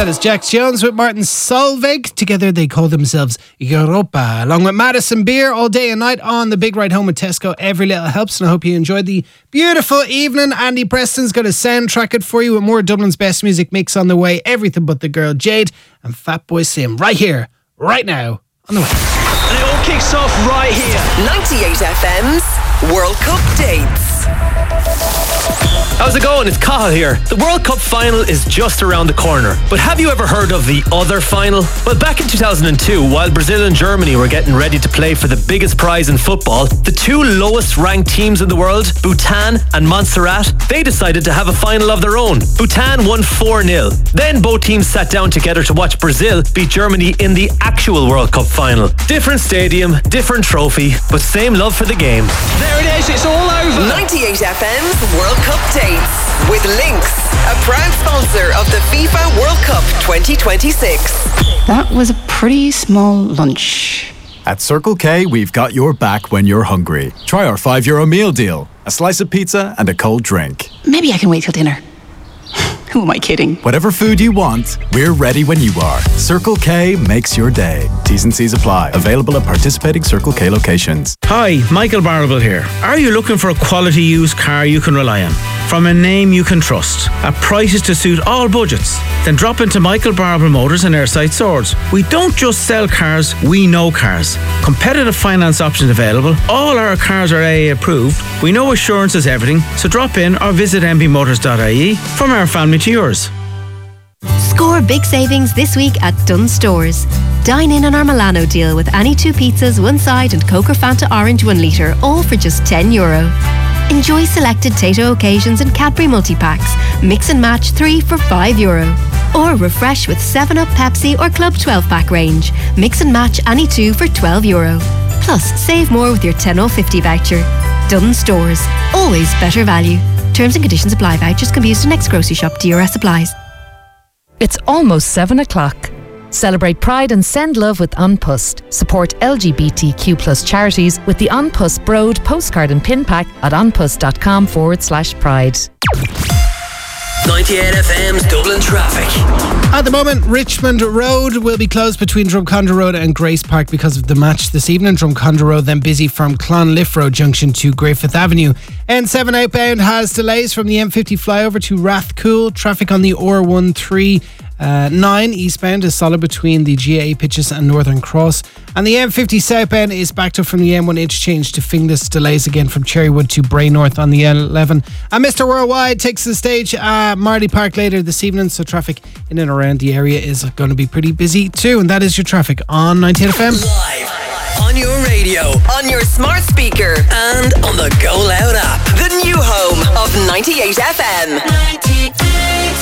That is Jax Jones with Martin Solveig. Together they call themselves Europa, along with Madison Beer, all day and night on the big ride home with Tesco. Every little helps, and I hope you enjoyed the beautiful evening. Andy Preston's got a soundtrack it for you with more Dublin's best music mix on the way. Everything but the girl Jade and Fatboy Slim right here, right now, on the way. And it all kicks off right here. 98 FM's World Cup dates. How's it going? It's Cathal here. The World Cup final is just around the corner. But have you ever heard of the other final? Well, back in 2002, while Brazil and Germany were getting ready to play for the biggest prize in football, the two lowest ranked teams in the world, Bhutan and Montserrat, they decided to have a final of their own. Bhutan won 4-0. Then both teams sat down together to watch Brazil beat Germany in the actual World Cup final. Different stadium, different trophy, but same love for the game. There it is, it's all over. 98 FM's World Cup dates with Lynx, a proud sponsor of the FIFA World Cup 2026. That was a pretty small lunch. At Circle K, we've got your back when you're hungry. Try our €5 meal deal. A slice of pizza and a cold drink. Maybe I can wait till dinner. Who am I kidding? Whatever food you want, we're ready when you are. Circle K makes your day. T's and C's apply. Available at participating Circle K locations. Hi, Michael Barable here. Are you looking for a quality used car you can rely on? From a name you can trust, at prices to suit all budgets? Then drop into Michael Barable Motors and Airside Swords. We don't just sell cars, we know cars. Competitive finance options available. All our cars are AA approved. We know assurance is everything, so drop in or visit mbmotors.ie. From our family to yours. Score big savings this week at Dunnes Stores. Dine in on our Milano deal with any two pizzas, one side, and Coke or Fanta Orange 1 litre, all for just €10. Enjoy selected Tato occasions and Cadbury multi-packs. Mix and match 3 for €5. Or refresh with 7up, Pepsi or Club 12-pack range. Mix and match any two for €12. Plus, save more with your 10/50 voucher. Dunnes Stores. Always better value. Terms and conditions apply. Vouchers can be used in next grocery shop. DRS applies. It's almost 7 o'clock. Celebrate Pride and send love with An Post. Support LGBTQ+ charities with the An Post Broad postcard and pin pack at anpost.com/pride. 98 FM's Dublin traffic. At the moment, Richmond Road will be closed between Drumcondra Road and Grace Park because of the match this evening. Drumcondra Road then busy from Clonliff Road junction to Griffith Avenue. N7 outbound has delays from the M50 flyover to Rathcoole. Traffic on the R139 eastbound is solid between the GAA pitches and Northern Cross. And the M50 southbound is backed up from the M1 interchange to Finglas. Delays again from Cherrywood to Bray North on the L11. And Mr. Worldwide takes the stage at Marley Park later this evening, so traffic in and around the area is going to be pretty busy too. And that is your traffic on 98 FM. Live on your radio, on your smart speaker, and on the Go Loud app. The new home of 98 FM. 98.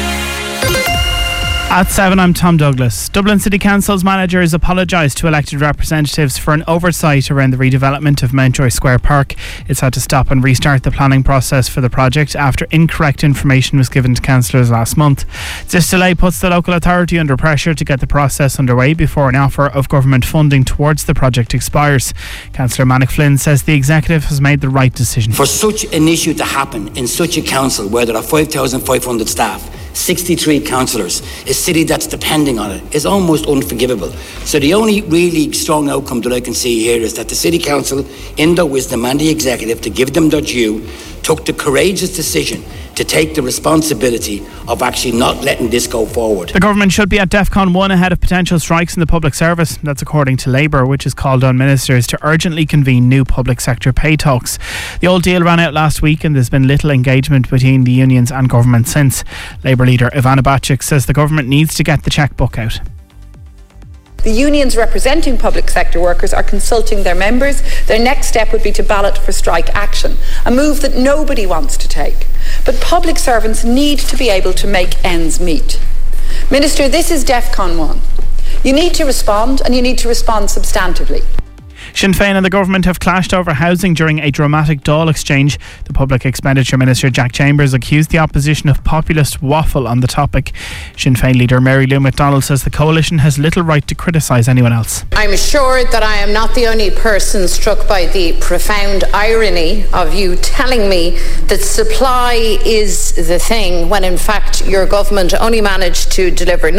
At 7, I'm Tom Douglas. Dublin City Council's manager has apologised to elected representatives for an oversight around the redevelopment of Mountjoy Square Park. It's had to stop and restart the planning process for the project after incorrect information was given to councillors last month. This delay puts the local authority under pressure to get the process underway before an offer of government funding towards the project expires. Councillor Manic Flynn says the executive has made the right decision. For such an issue to happen in such a council where there are 5,500 staff, 63 councillors, a city that's depending on it, is almost unforgivable. So the only really strong outcome that I can see here is that the City Council, in their wisdom, and the executive, to give them their due, took the courageous decision to take the responsibility of actually not letting this go forward. The government should be at DEFCON 1 ahead of potential strikes in the public service. That's according to Labour, which has called on ministers to urgently convene new public sector pay talks. The old deal ran out last week and there's been little engagement between the unions and government since. Labour leader Ivana Bacik says the government needs to get the chequebook out. The unions representing public sector workers are consulting their members. Their next step would be to ballot for strike action, a move that nobody wants to take. But public servants need to be able to make ends meet. Minister, this is DEFCON 1. You need to respond, and you need to respond substantively. Sinn Féin and the government have clashed over housing during a dramatic Dáil exchange. The Public Expenditure Minister Jack Chambers accused the opposition of populist waffle on the topic. Sinn Féin leader Mary Lou McDonald says the coalition has little right to criticise anyone else. I'm sure that I am not the only person struck by the profound irony of you telling me that supply is the thing when in fact your government only managed to deliver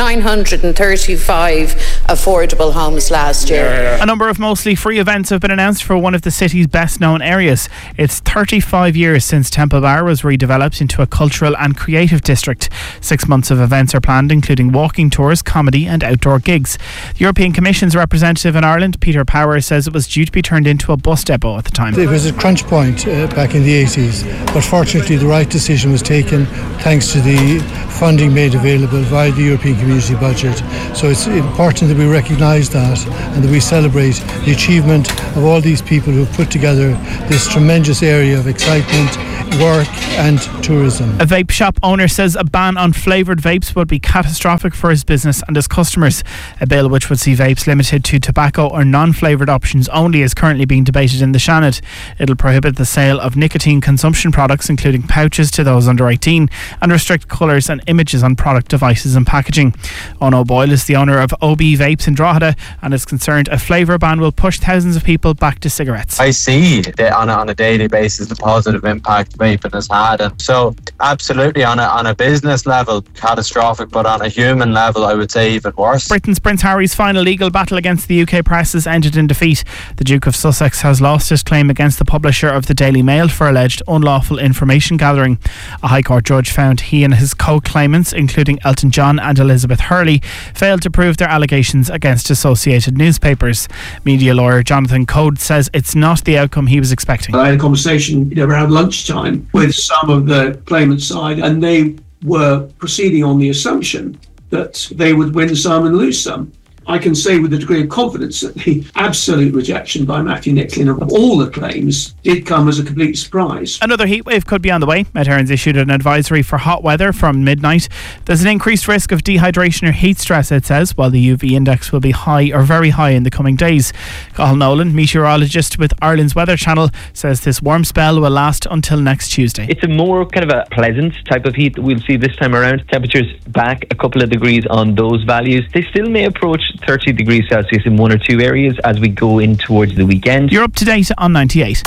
935 affordable homes last year. A number of mostly free events have been announced for one of the city's best known areas. It's 35 years since Temple Bar was redeveloped into a cultural and creative district. 6 months of events are planned, including walking tours, comedy and outdoor gigs. The European Commission's representative in Ireland, Peter Power, says it was due to be turned into a bus depot at the time. It was a crunch point back in the 80s, but fortunately the right decision was taken thanks to the funding made available via the European Community budget. So it's important that we recognise that and that we celebrate the achievement of all these people who have put together this tremendous area of excitement, work and tourism. A vape shop owner says a ban on flavoured vapes would be catastrophic for his business and his customers. A bill which would see vapes limited to tobacco or non-flavoured options only is currently being debated in the Seanad. It'll prohibit the sale of nicotine consumption products, including pouches, to those under 18 and restrict colours and images on product devices and packaging. Ono Boyle is the owner of OB Vapes in Drogheda and is concerned a flavour ban will push thousands of people back to cigarettes. I see that on a daily basis the positive impact vaping has had, and so absolutely on a business level catastrophic, but on a human level I would say even worse. Britain's Prince Harry's final legal battle against the UK press has ended in defeat. The Duke of Sussex has lost his claim against the publisher of the Daily Mail for alleged unlawful information gathering. A High Court judge found he and his co-claimants, including Elton John and Elizabeth Hurley, failed to prove their allegations against associated newspapers. Media lawyer Jonathan Code says it's not the outcome he was expecting. I had a conversation around lunchtime with some of the claimant side, and they were proceeding on the assumption that they would win some and lose some. I can say with a degree of confidence that the absolute rejection by Matthew Nicklin of all the claims did come as a complete surprise. Another heatwave could be on the way. Met Éireann's issued an advisory for hot weather from midnight. There's an increased risk of dehydration or heat stress, it says, while the UV index will be high or very high in the coming days. Cathal Nolan, meteorologist with Ireland's Weather Channel, says this warm spell will last until next Tuesday. It's a more kind of a pleasant type of heat that we'll see this time around. Temperatures back a couple of degrees on those values. They still may approach 30 degrees Celsius in one or two areas as we go in towards the weekend. You're up to date on 98.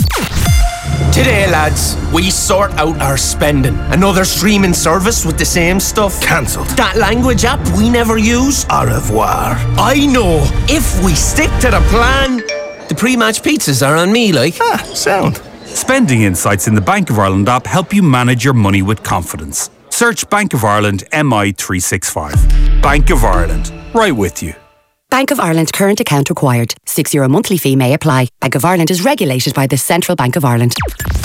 Today, lads, we sort out our spending. Another streaming service with the same stuff? Cancelled. That language app we never use? Au revoir. I know. If we stick to the plan, the pre-match pizzas are on me, like. Sound. Spending insights in the Bank of Ireland app help you manage your money with confidence. Search Bank of Ireland MI365. Bank of Ireland. Right with you. Bank of Ireland current account required. €6 monthly fee may apply. Bank of Ireland is regulated by the Central Bank of Ireland.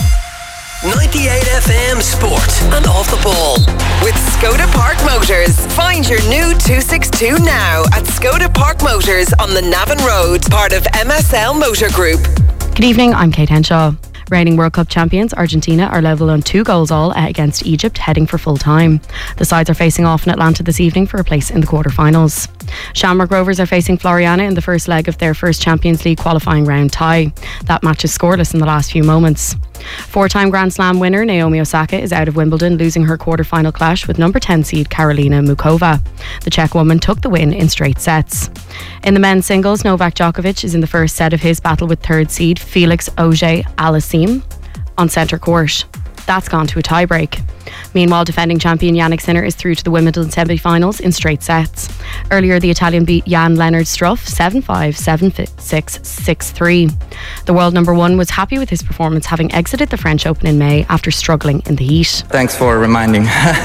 98 FM Sport and Off the Ball with Skoda Park Motors. Find your new 262 now at Skoda Park Motors on the Navan Road, part of MSL Motor Group. Good evening, I'm Kate Henshaw. Reigning World Cup champions Argentina are level on 2 goals all against Egypt, heading for full time. The sides are facing off in Atlanta this evening for a place in the quarter-finals. Shamrock Rovers are facing Floriana in the first leg of their first Champions League qualifying round tie. That match is scoreless in the last few moments. 4-time Grand Slam winner Naomi Osaka is out of Wimbledon, losing her quarter-final clash with number 10 seed Karolina Mukova. The Czech woman took the win in straight sets. In the men's singles, Novak Djokovic is in the first set of his battle with third seed Felix Auger-Aliassime on centre court. That's gone to a tie-break. Meanwhile, defending champion Jannik Sinner is through to the Wimbledon semi-finals in straight sets. Earlier, the Italian beat Jan-Lennard Struff 7-5, 7-6, 6-3. The world number one was happy with his performance, having exited the French Open in May after struggling in the heat. Thanks for reminding.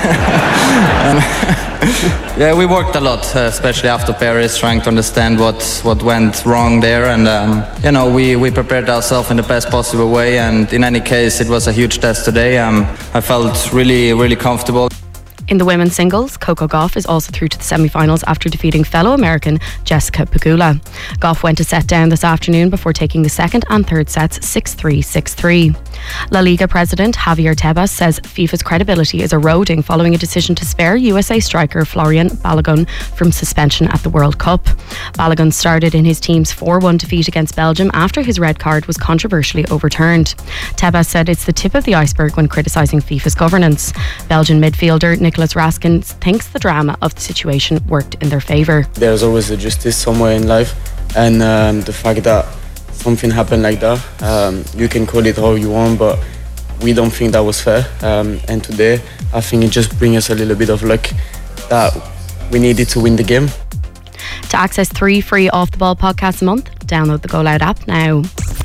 Yeah, we worked a lot, especially after Paris, trying to understand what went wrong there, and we prepared ourselves in the best possible way. And in any case, it was a huge test today. I felt really comfortable. In the women's singles, Coco Gauff is also through to the semi-finals after defeating fellow American Jessica Pegula. Gauff went a set down this afternoon before taking the second and third sets 6-3, 6-3. La Liga president Javier Tebas says FIFA's credibility is eroding following a decision to spare USA striker Florian Balogun from suspension at the World Cup. Balogun started in his team's 4-1 defeat against Belgium after his red card was controversially overturned. Tebas said it's the tip of the iceberg when criticising FIFA's governance. Belgian midfielder Nicolas Raskin thinks the drama of the situation worked in their favour. There's always a justice somewhere in life, and the fact that something happened like that, you can call it how you want, but we don't think that was fair. And today, I think it just brings us a little bit of luck that we needed to win the game. To access 3 free Off The Ball podcasts a month, download the Go Loud app now.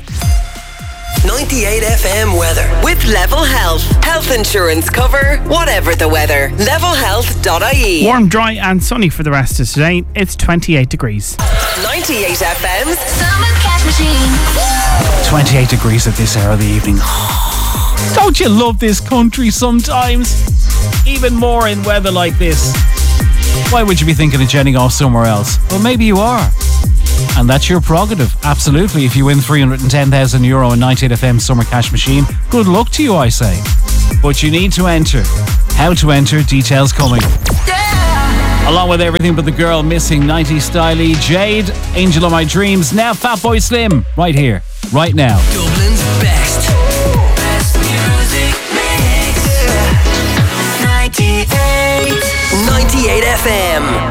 98 FM weather with Level Health. Health insurance cover, whatever the weather. Levelhealth.ie. Warm, dry and sunny for the rest of today. It's 28 degrees. 98 FM's Summer Cash Machine. 28 degrees at this hour of the evening. Don't you love this country sometimes? Even more in weather like this. Why would you be thinking of jetting off somewhere else? Well, maybe you are. And that's your prerogative. Absolutely. If you win €310,000 in 98 FM Summer Cash Machine, good luck to you, I say. But you need to enter. How to enter, details coming. Yeah! Along with Everything But the Girl, Missing, 90s Styley, Jade, Angel of My Dreams, now Fatboy Slim, right here, right now. Dublin's best. Best music mix. 98. 98 FM.